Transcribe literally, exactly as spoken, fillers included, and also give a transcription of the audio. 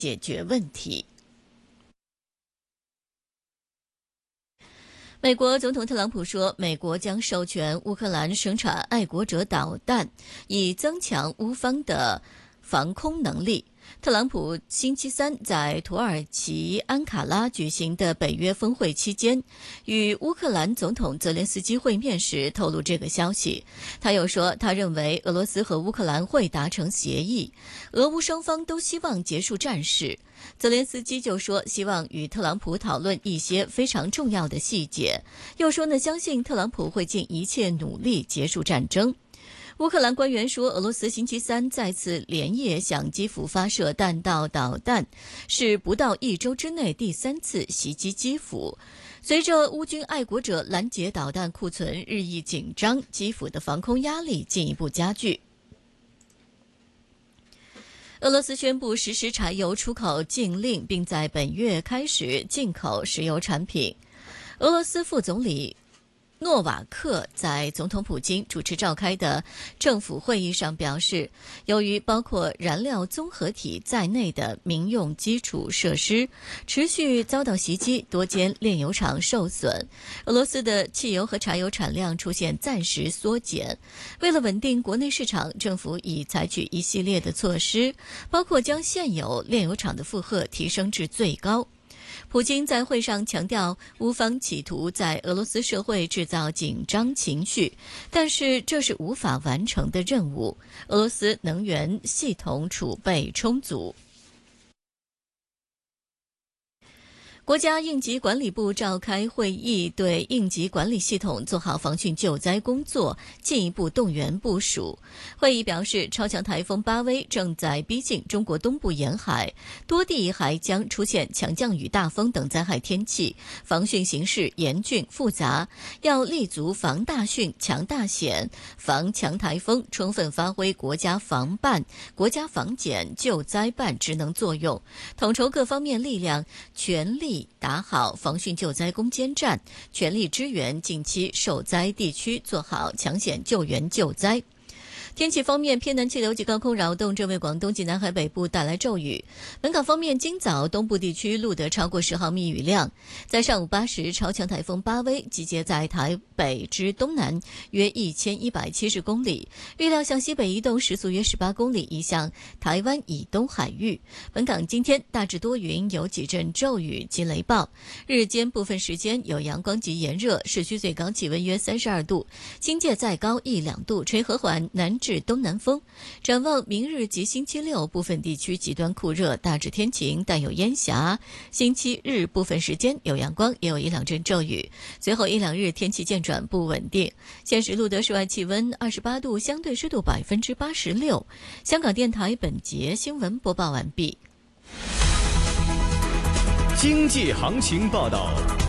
解决问题。美国总统特朗普说，美国将授权乌克兰生产爱国者导弹，以增强乌方的防空能力。特朗普星期三在土耳其安卡拉举行的北约峰会期间，与乌克兰总统泽连斯基会面时透露这个消息。他又说，他认为俄罗斯和乌克兰会达成协议，俄乌双方都希望结束战事。泽连斯基就说，希望与特朗普讨论一些非常重要的细节，又说呢，相信特朗普会尽一切努力结束战争。乌克兰官员说，俄罗斯星期三再次连夜向基辅发射弹道导弹，是不到一周之内第三次袭击基辅。随着乌军爱国者拦截导弹库存日益紧张，基辅的防空压力进一步加剧。俄罗斯宣布实施柴油出口禁令，并在本月开始进口石油产品。俄罗斯副总理诺瓦克在总统普京主持召开的政府会议上表示，由于包括燃料综合体在内的民用基础设施持续遭到袭击，多间炼油厂受损，俄罗斯的汽油和柴油产量出现暂时缩减。为了稳定国内市场，政府已采取一系列的措施，包括将现有炼油厂的负荷提升至最高。普京在会上强调，乌方企图在俄罗斯社会制造紧张情绪，但是这是无法完成的任务。俄罗斯能源系统储备充足。国家应急管理部召开会议，对应急管理系统做好防汛救灾工作进一步动员部署。会议表示，超强台风巴威正在逼近中国东部沿海，多地还将出现强降雨、大风等灾害天气，防汛形势严峻复杂，要立足防大汛、强大险、防强台风，充分发挥国家防办、国家防检、救灾办职能作用，统筹各方面力量，全力打好防汛救灾攻坚战，全力支援近期受灾地区做好抢险救援救灾。天气方面，偏南气流及高空扰动正为广东及南海北部带来骤雨。本港方面，今早东部地区录得超过十毫米雨量。在上午八时，超强台风巴威集结在台北之东南约一千一百七十公里，预料向西北移动，时速约十八公里，移向台湾以东海域。本港今天大致多云，有几阵骤雨及雷暴，日间部分时间有阳光及炎热，市区最高气温约三十二度，新界再高一两度，吹和缓南至东南风。展望明日及星期六，部分地区极端酷热，大致天晴，但有烟霞。星期日部分时间有阳光，也有一两阵骤雨。随后一两日天气渐转不稳定。现时录得室外气温二十八度，相对湿度百分之八十六。香港电台本节新闻播报完毕。 经济行情报道。